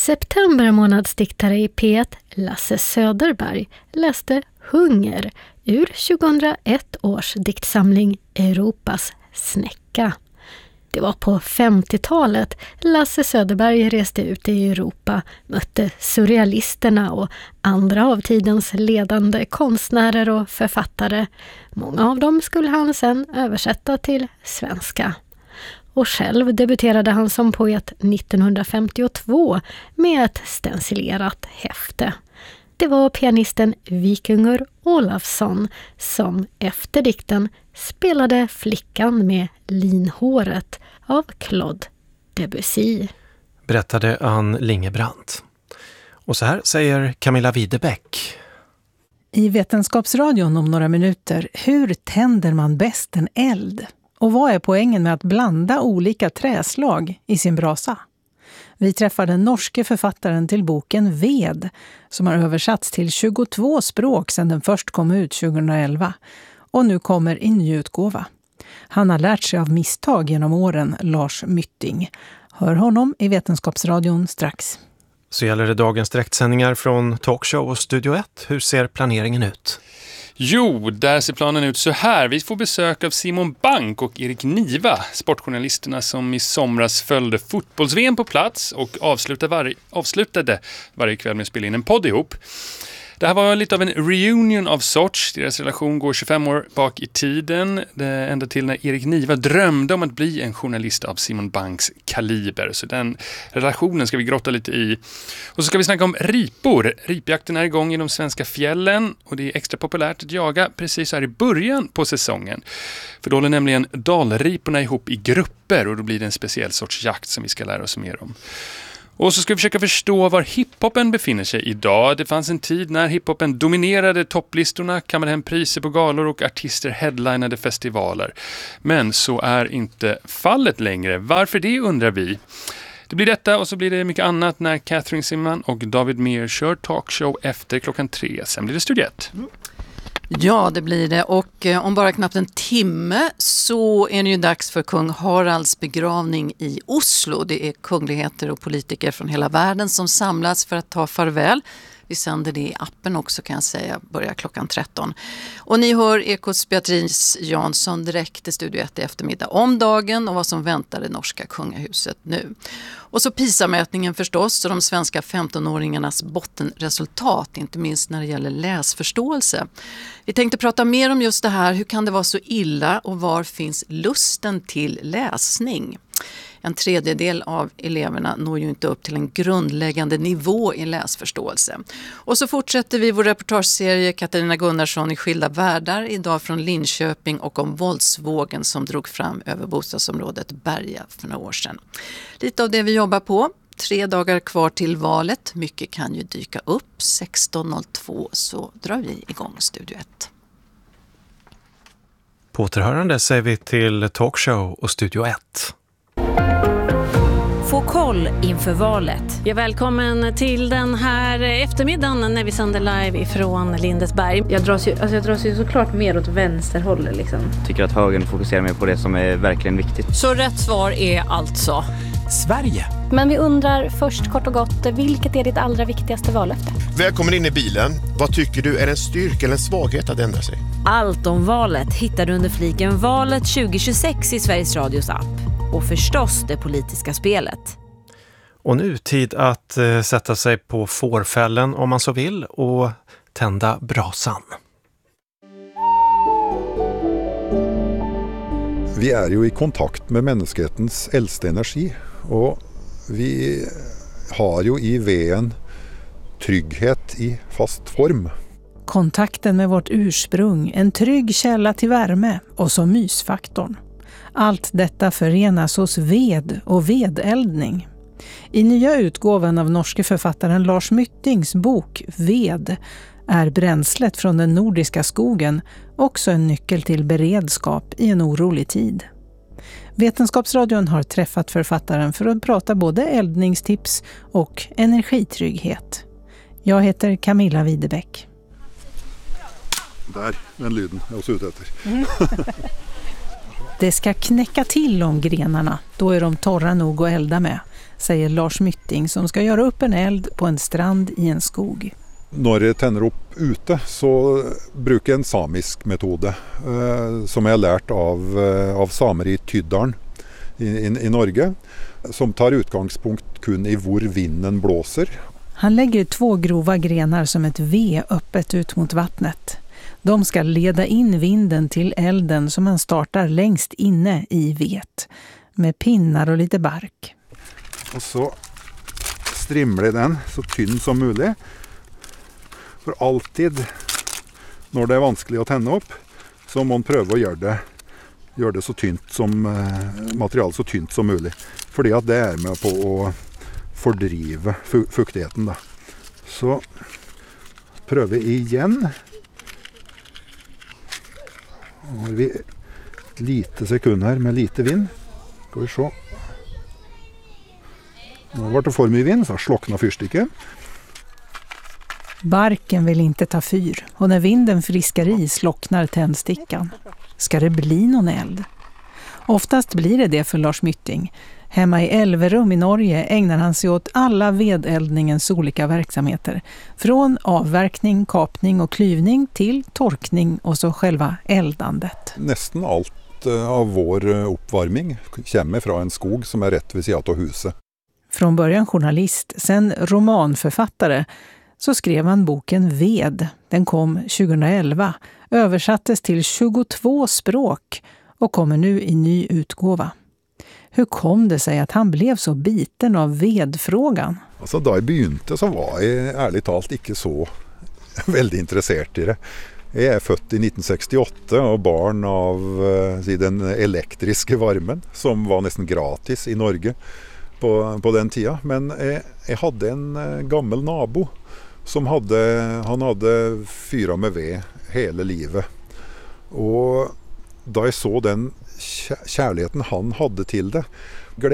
September månadsdiktare i P1 Lasse Söderberg läste Hunger ur 2001 års diktsamling Europas snäcka. Det var på 50-talet Lasse Söderberg reste ut i Europa, mötte surrealisterna och andra av tidens ledande konstnärer och författare. Många av dem skulle han sedan översätta till svenska. Och själv debuterade han som poet 1952 med ett stencilerat häfte. Det var pianisten Vikingur Olafsson som efter dikten spelade Flickan med linhåret av Claude Debussy. Berättade Ann Lingebrandt. Och så här säger Camilla Widebeck. I Vetenskapsradion om några minuter, hur tänder man bäst en eld? Och vad är poängen med att blanda olika träslag i sin brasa? Vi träffar den norske författaren till boken Ved, som har översatts till 22 språk sedan den först kom ut 2011 och nu kommer i ny utgåva. Han har lärt sig av misstag genom åren, Lars Mytting. Hör honom i Vetenskapsradion strax. Så gäller det dagens direktsändningar från Talkshow och Studio 1. Hur ser planeringen ut? Jo, där ser planen ut så här. Vi får besök av Simon Bank och Erik Niva, sportjournalisterna som i somras följde fotbolls-VM på plats och avslutade varje kväll med att spela in en podd ihop. Det här var lite av en reunion av sorts. Deras relation går 25 år bak i tiden. Det ända till när Erik Niva drömde om att bli en journalist av Simon Banks kaliber. Så den relationen ska vi grotta lite i. Och så ska vi snacka om ripor. Ripjakten är igång i de svenska fjällen. Och det är extra populärt att jaga precis här i början på säsongen. För då håller nämligen dalriporna ihop i grupper. Och då blir det en speciell sorts jakt som vi ska lära oss mer om. Och så ska vi försöka förstå var hiphopen befinner sig idag. Det fanns en tid när hiphopen dominerade topplistorna, kammade hem priser på galor och artister headlinade festivaler. Men så är inte fallet längre. Varför det undrar vi? Det blir detta och så blir det mycket annat när Catherine Simman och David Meir kör talkshow efter 3:00. Sen blir det Studio 1. Ja, det blir det. Och om bara knappt en timme så är det ju dags för kung Haralds begravning i Oslo. Det är kungligheter och politiker från hela världen som samlas för att ta farväl. Vi sänder det i appen också kan jag säga, börjar 13:00. Och ni hör Ekots Beatrice Jansson direkt i Studio 1 i eftermiddag om dagen och vad som väntar det norska kungahuset nu. Och så PISA-mätningen förstås och de svenska 15-åringarnas bottenresultat, inte minst när det gäller läsförståelse. Vi tänkte prata mer om just det här, hur kan det vara så illa och var finns lusten till läsning? En tredjedel av eleverna når ju inte upp till en grundläggande nivå i läsförståelse. Och så fortsätter vi vår reportageserie Katarina Gunnarsson i skilda världar idag från Linköping och om våldsvågen som drog fram över bostadsområdet Berga för några år sedan. Lite av det vi jobbar på. 3 dagar kvar till valet. Mycket kan ju dyka upp. 16:02 så drar vi igång Studio 1. På återhörande säger vi till Talkshow och Studio 1. Få koll inför valet. Jag är välkommen till den här eftermiddagen när vi sänder live ifrån Lindesberg. Jag dras ju såklart mer åt vänsterhållet liksom. Tycker att högern fokuserar mer på det som är verkligen viktigt. Så rätt svar är alltså Sverige. Men vi undrar först kort och gott, vilket är ditt allra viktigaste vallöfte? Välkommen in i bilen. Vad tycker du är en styrka eller en svaghet att ändra sig? allt om valet hittar du under fliken Valet 2026 i Sveriges Radios app. Och förstås det politiska spelet. Och nu tid att sätta sig på fårfällen om man så vill och tända brasan. Vi är ju i kontakt med mänsklighetens äldsta energi och vi har ju i veden trygghet i fast form. Kontakten med vårt ursprung, en trygg källa till värme och så mysfaktorn. Allt detta förenas hos ved och vedeldning. I nya utgåvan av norske författaren Lars Myttings bok Ved är bränslet från den nordiska skogen också en nyckel till beredskap i en orolig tid. Vetenskapsradion har träffat författaren för att prata både eldningstips och energitrygghet. Jag heter Camilla Widebeck. Där, den lyden jag var ute efter. Det ska knäcka till om grenarna, då är de torra nog att elda med. säger Lars Mytting som ska göra upp en eld på en strand i en skog. Når jeg tenner opp ute, så bruker jeg en samisk metode som jeg har lært av samer i Tydalen i Norge, som tar utgangspunkt kun i hvor vinden blåser. Han lägger 2 grova grenar som ett V öppet ut mot vattnet. De ska leda in vinden till elden som man startar längst inne i vet, med pinnar och lite bark. Og så strimler den så tynn som mulig. For alltid, når det er vanskelig å tenne opp, så må man prøve å gjøre det så tynt som materialet så tynt som mulig. Fordi at det er med på å fordrive fuktigheten. Da. Så prøver vi igjen. Nå har vi et lite sekund her med lite vind. Skal vi se. Nå ble det for mye vind, så slokna fyrstikken. Barken vill inte ta fyr och när vinden friskar i slocknar tändstickan. Ska det bli någon eld? Oftast blir det för Lars Mytting. Hemma i Elverum i Norge ägnar han sig åt alla vedeldningens olika verksamheter. Från avverkning, kapning och klyvning till torkning och så själva eldandet. Nästan allt av vår uppvärmning kommer från en skog som är rätt vid sidan av huset. Från början journalist, sen romanförfattare, så skrev han boken Ved. Den kom 2011, översattes till 22 språk och kommer nu i ny utgåva. Hur kom det sig att han blev så biten av vedfrågan? Alltså, då jag började så var jag ärligt talat inte så väldigt intresserad i det. Jag är född i 1968 och barn av den elektriska värmen som var nästan gratis i Norge på den tiden. Men jag hade en gammal nabo som han hade fyra med ved hela livet. Och då jag såg den kärleken han hade till det,